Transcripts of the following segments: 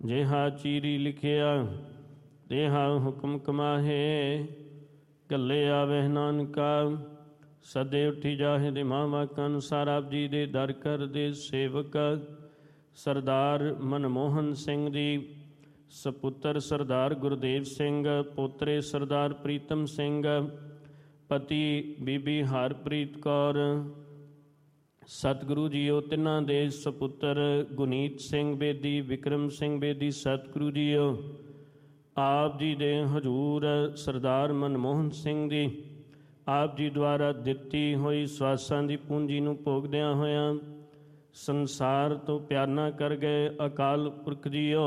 ਜਿਹਾ ਚੀਰੀ ਲਿਖਿਆ ਤੇਹਾ ਹੁਕਮ ਕਮਾਹੇ। ਕੱਲੇ ਆਵਹਿ ਨਾਨਕਾ ਸਦੇ ਉੱਠੀ ਜਾਹੇ ਦੇ ਮਾਵਾ ਕਨ। ਸਾਰਾਬ ਜੀ ਦੇ ਦਰ ਕਰ ਦੇ ਸੇਵਕ ਸਰਦਾਰ ਮਨਮੋਹਨ ਸਿੰਘ ਜੀ, ਸਪੁੱਤਰ ਸਰਦਾਰ ਗੁਰਦੇਵ ਸਿੰਘ, ਪੋਤਰੇ ਸਰਦਾਰ ਪ੍ਰੀਤਮ ਸਿੰਘ, ਪਤੀ ਬੀਬੀ ਹਰਪ੍ਰੀਤ ਕੌਰ। ਸਤਿਗੁਰੂ ਜੀਓ ਤਿੰਨਾਂ ਦੇ ਸਪੁੱਤਰ ਗੁਨੀਤ ਸਿੰਘ ਬੇਦੀ, ਵਿਕਰਮ ਸਿੰਘ ਬੇਦੀ। ਸਤਿਗੁਰੂ ਜੀਓ ਆਪ ਜੀ ਦੇ ਹਜ਼ੂਰ ਸਰਦਾਰ ਮਨਮੋਹਨ ਸਿੰਘ ਜੀ, ਆਪ ਜੀ ਦੁਆਰਾ ਦਿੱਤੀ ਹੋਈ ਸਵਾਸਾਂ ਦੀ ਪੂੰਜੀ ਨੂੰ ਭੋਗਦਿਆਂ ਹੋਇਆਂ ਸੰਸਾਰ ਤੋਂ ਪਿਆਰ ਨਾ ਕਰ ਗਏ ਅਕਾਲ ਪੁਰਖ ਜੀਓ,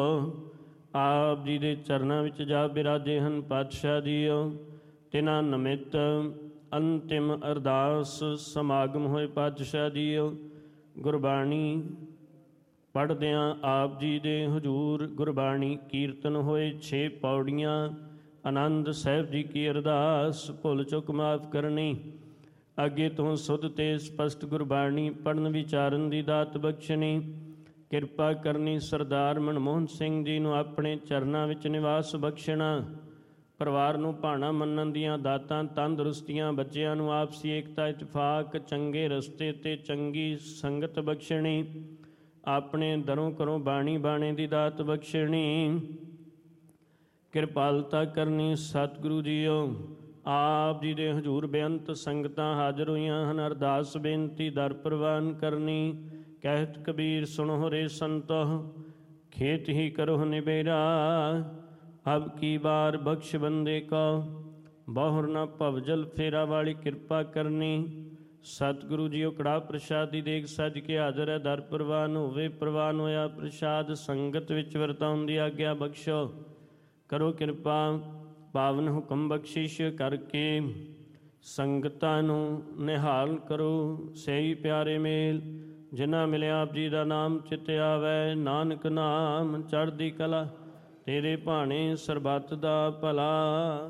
ਆਪ ਜੀ ਦੇ ਚਰਨਾਂ ਵਿੱਚ ਜਾ ਬਿਰਾਜੇ ਹਨ ਪਾਤਸ਼ਾਹ ਜੀਓ। ਤਿਨਾਂ ਨਮਿਤ ਅੰਤਿਮ ਅਰਦਾਸ ਸਮਾਗਮ ਹੋਏ ਪਾਤਸ਼ਾਹ ਜੀਓ। ਗੁਰਬਾਣੀ ਪੜ੍ਹਦਿਆਂ ਆਪ ਜੀ ਦੇ ਹਜ਼ੂਰ ਗੁਰਬਾਣੀ ਕੀਰਤਨ ਹੋਏ 6 ਪੌੜੀਆਂ। ਆਨੰਦ ਸਾਹਿਬ ਜੀ ਕੀ ਅਰਦਾਸ, ਭੁੱਲ ਚੁੱਕ ਮਾਫ ਕਰਨੀ, ਅੱਗੇ ਤੋਂ ਸੁਧ ਤੇ ਸਪਸ਼ਟ ਗੁਰਬਾਣੀ ਪੜ੍ਹਨ ਵਿਚਾਰਨ ਦੀ ਦਾਤ ਬਖਸ਼ਣੀ, ਕਿਰਪਾ ਕਰਨੀ। ਸਰਦਾਰ ਮਨਮੋਹਨ ਸਿੰਘ ਜੀ ਨੂੰ ਆਪਣੇ ਚਰਨਾਂ ਵਿੱਚ ਨਿਵਾਸ ਬਖਸ਼ਣਾ, ਪਰਿਵਾਰ ਨੂੰ ਭਾਣਾ ਮੰਨਣ ਦੀਆਂ ਦਾਤਾਂ, ਤੰਦਰੁਸਤੀਆਂ, ਬੱਚਿਆਂ ਨੂੰ ਆਪਸੀ ਏਕਤਾ ਇਤਫਾਕ, ਚੰਗੇ ਰਸਤੇ ਤੇ ਚੰਗੀ ਸੰਗਤ ਬਖਸ਼ਣੀ, ਆਪਣੇ ਦਰੋਂ ਘਰੋਂ ਬਾਣੀ ਬਾਣੇ ਦੀ ਦਾਤ ਬਖਸ਼ਣੀ, ਕਿਰਪਾਲਤਾ ਕਰਨੀ। ਸਤਿਗੁਰੂ ਜੀਓ ਆਪ ਜੀ ਦੇ ਹਜ਼ੂਰ ਬੇਅੰਤ ਸੰਗਤਾਂ ਹਾਜ਼ਰ ਹੋਈਆਂ ਹਨ, ਅਰਦਾਸ ਬੇਨਤੀ ਦਰ ਪ੍ਰਵਾਨ ਕਰਨੀ। ਕਹਿਤ ਕਬੀਰ ਸੁਣੋ ਰੇ ਸੰਤੋ, ਖੇਤ ਹੀ ਕਰੋ ਨਿਬੇਰਾ, ਅਬ ਕੀ ਬਾਰ ਬਖਸ਼ ਬੰਦੇ ਕੋ, ਬਹੁਰ ਨਾ ਭਵਜਲ ਫੇਰਾ ਵਾਲੀ ਕਿਰਪਾ ਕਰਨੀ। ਸਤਿਗੁਰੂ ਜੀਓ ਕੜਾਹ ਪ੍ਰਸ਼ਾਦ ਦੀ ਦੇਗ ਸੱਜ ਕੇ ਹਾਜ਼ਰ ਹੈ, ਦਰ ਪ੍ਰਵਾਨ ਹੋਵੇ। ਪ੍ਰਵਾਨ ਹੋਇਆ ਪ੍ਰਸ਼ਾਦ ਸੰਗਤ ਵਿੱਚ ਵਰਤਾਉਣ ਦੀ ਆਗਿਆ ਬਖਸ਼ੋ, ਕਰੋ ਕਿਰਪਾ। ਪਾਵਨ ਹੁਕਮ ਬਖਸ਼ਿਸ਼ ਕਰਕੇ ਸੰਗਤਾਂ ਨੂੰ ਨਿਹਾਲ ਕਰੋ। ਸਹੀ ਪਿਆਰੇ ਮੇਲ ਜਿਨ੍ਹਾਂ ਮਿਲਿਆ ਆਪ ਜੀ ਦਾ ਨਾਮ ਚਿਤ ਆਵੈ, ਨਾਨਕ ਨਾਮ ਚੜ੍ਹਦੀ ਕਲਾ, ਤੇਰੇ ਭਾਣੇ ਸਰਬੱਤ ਦਾ ਭਲਾ।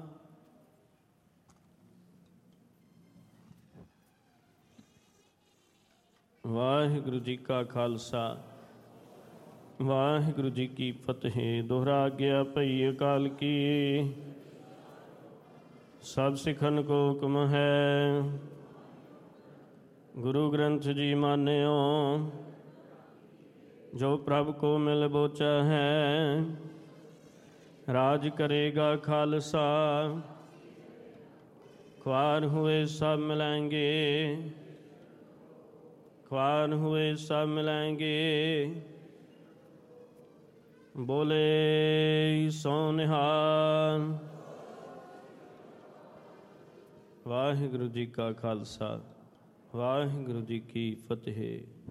ਵਾਹਿਗੁਰੂ ਜੀ ਕਾ ਖਾਲਸਾ, ਵਾਹਿਗੁਰੂ ਜੀ ਕੀ ਫਤਿਹ। ਦੋਹਰਾ ਆਗਿਆ ਭਈ ਅਕਾਲ ਕੀ, ਸਭ ਸਿੱਖਨ ਕੋ ਹੁਕਮ ਹੈ। ਗੁਰੂ ਗ੍ਰੰਥ ਜੀ ਮਾਨਿਓ, ਜੋ ਪ੍ਰਭ ਕੋ ਮਿਲ ਬੋਚਾ ਹੈ, ਰਾਜ ਕਰੇਗਾ ਖਾਲਸਾ। ख्वार हुए सब मिलाएंगे, ख्वार हुए सब मिलाएंगे, बोले सो निहाल। वाहिगुरु जी का खालसा, वाहिगुरु जी की फतेह।